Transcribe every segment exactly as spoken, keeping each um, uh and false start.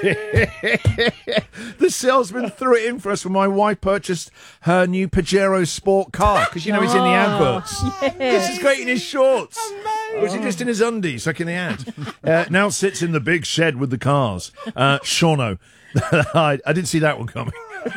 The salesman threw it in for us when my wife purchased her new Pajero sport car, because, you know, he's in the adverts. Yes. This is great in his shorts. Or was he just in his undies, like in the ad? Uh, now sits in the big shed with the cars. Uh, Shauno. I, I didn't see that one coming.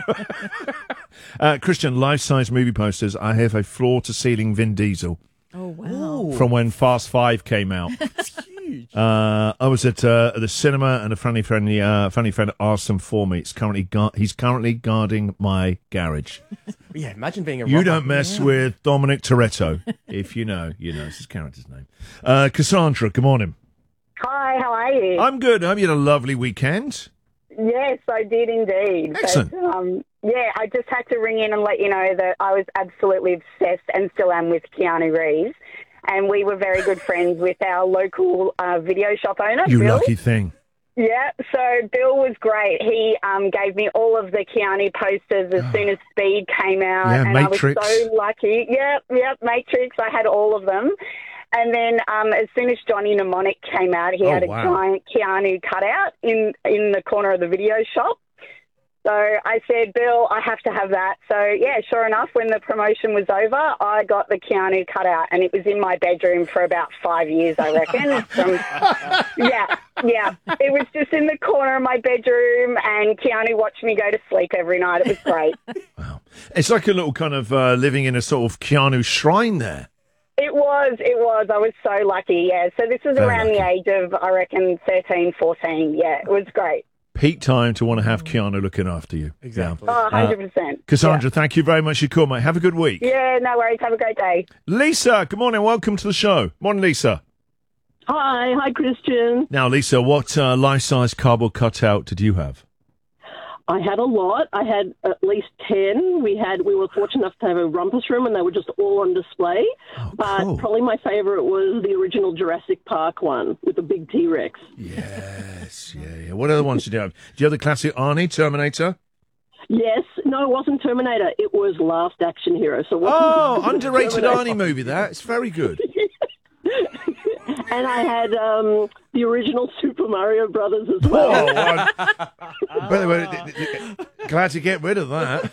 uh, Christian, life-size movie posters. I have a floor-to-ceiling Vin Diesel. Oh, wow. From when Fast Five came out. That's huge. Uh, I was at, uh, at the cinema, and a funny friend, uh, funny friend asked him for me. It's currently gu- he's currently guarding my garage. Yeah, imagine being a You robber. don't mess Yeah. with Dominic Toretto. If you know, you know. It's his character's name. Uh, Cassandra, good morning. Hi, how are you? I'm good. I hope you had a lovely weekend. Yes, I did indeed. Excellent. But, um, yeah, I just had to ring in and let you know that I was absolutely obsessed and still am with Keanu Reeves. And we were very good friends with our local uh, video shop owner, You Bill. lucky thing. Yeah, so Bill was great. He um, gave me all of the Keanu posters as soon as Speed came out. Yeah, and Matrix. I was so lucky. Yep, yep, Matrix. I had all of them. And then um, as soon as Johnny Mnemonic came out, he Oh, had a wow. giant Keanu cutout in, in the corner of the video shop. So I said, Bill, I have to have that. So, yeah, sure enough, when the promotion was over, I got the Keanu cutout, and it was in my bedroom for about five years, I reckon. From, yeah, yeah. It was just in the corner of my bedroom, and Keanu watched me go to sleep every night. It was great. Wow. It's like a little kind of uh, living in a sort of Keanu shrine there. It was, it was. I was so lucky, yeah. So this was Very around lucky. the age of, I reckon, thirteen, fourteen. Yeah, it was great. Peak time to want to have Keanu looking after you. Exactly. Oh, one hundred percent. Cassandra, thank you very much for your call, mate. Have a good week. Yeah, no worries. Have a great day. Lisa, good morning. Welcome to the show. Morning, Lisa. Hi, hi, Christian. Now, Lisa, what uh, life-size cardboard cutout did you have? I had a lot. I had at least ten. We had. We were fortunate enough to have a rumpus room, and they were just all on display. Oh, but cool. probably my favourite was the original Jurassic Park one with the big T-Rex. Yes, yeah, yeah. What other ones did you have? Do you have the classic Arnie, Terminator? Yes, no, it wasn't Terminator. It was Last Action Hero. So it wasn't Oh, the underrated Terminator. Arnie movie, that. It's very good. And I had um, the original Super Mario Brothers as well. Oh, I'm- by the way, th- th- th- glad to get rid of that.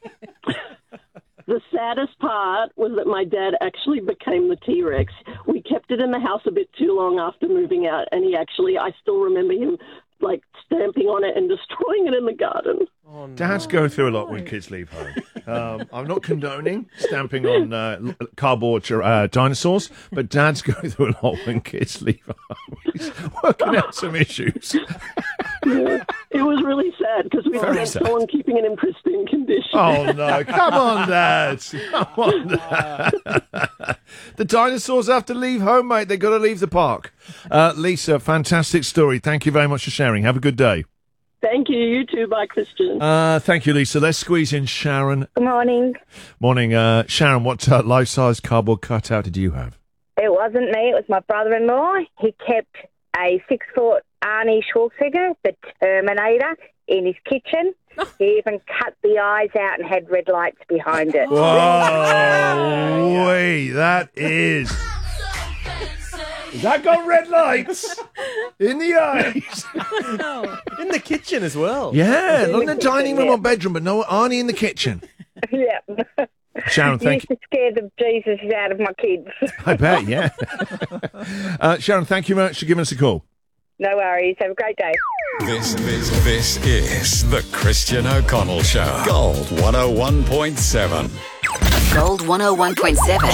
The saddest part was that my dad actually became the T-Rex. We kept it in the house a bit too long after moving out, and he actually, I still remember him, like, stamping on it and destroying it in the garden. Oh, no. Dads go through a lot when kids leave home. Um, I'm not condoning stamping on uh, l- cardboard uh, dinosaurs, but dads go through a lot when kids leave home. He's working out some issues. Yeah. It was really sad because we Very had sad. someone keeping it in pristine condition. Oh, no. Come on, Dad. Come on, Dad. The dinosaurs have to leave home, mate. They've got to leave the park. Uh, Lisa, fantastic story. Thank you very much for sharing. Have a good day. Thank you. You too. Bye, Christian. Uh, thank you, Lisa. Let's squeeze in Sharon. Good morning. Morning. Uh, Sharon, what uh, life-size cardboard cutout did you have? It wasn't me. It was my brother-in-law. He kept a six-foot Arnie Schwarzenegger, the Terminator, in his kitchen. He even cut the eyes out and had red lights behind it. Whoa, wait, that is... Has that got red lights in the eyes? In the kitchen as well. Yeah, not in the kitchen, dining room yeah. or bedroom, but no, Arnie in the kitchen. Yeah. Sharon, thank Used to scare the Jesus out of my kids. I bet, yeah. uh, Sharon, thank you very much for giving us a call. No worries. Have a great day. This, this, this is the Christian O'Connell Show. Gold one oh one point seven. Gold one oh one point seven.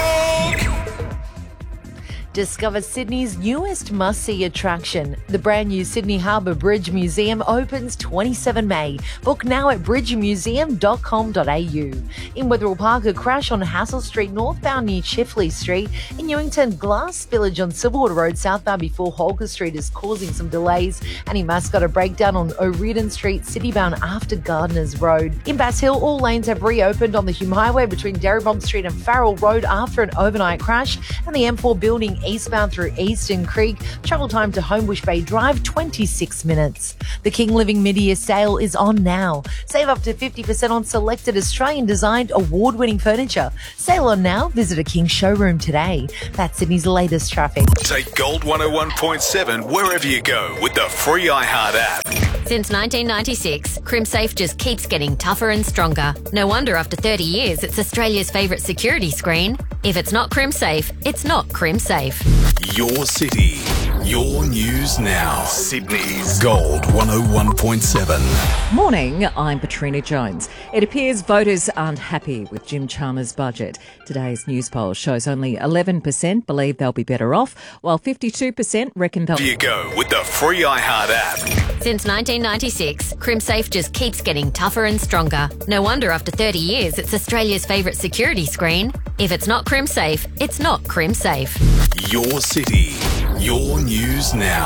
Discover Sydney's newest must-see attraction. The brand new Sydney Harbour Bridge Museum opens twenty-seventh of May. Book now at bridge museum dot com dot a u. In Wetherill Park, a crash on Hassel Street northbound near Chifley Street. In Newington, glass spillage on Silverwater Road southbound before Holker Street is causing some delays. And in Mascot, a breakdown on O'Riordan Street citybound after Gardeners Road. In Bass Hill, all lanes have reopened on the Hume Highway between Darabont Street and Farrell Road after an overnight crash. And the M four building eastbound through Eastern Creek. Travel time to Homebush Bay Drive, twenty-six minutes. The King Living mid-year sale is on now. Save up to fifty percent on selected Australian-designed award-winning furniture. Sale on now. Visit a King showroom today. That's Sydney's latest traffic. Take Gold one oh one point seven wherever you go with the free iHeart app. Since nineteen ninety-six, CrimSafe just keeps getting tougher and stronger. No wonder after thirty years, it's Australia's favourite security screen. If it's not CrimSafe, it's not CrimSafe. Your city, your news now. Sydney's Gold one oh one point seven. Morning, I'm Patrina Jones. It appears voters aren't happy with Jim Chalmers' budget. Today's news poll shows only eleven percent believe they'll be better off, while fifty-two percent reckon they'll... Here you go with the free iHeart app. Since nineteen ninety-six, CrimSafe just keeps getting tougher and stronger. No wonder after thirty years, it's Australia's favourite security screen. If it's not CrimSafe, it's not CrimSafe. Your city, your news now.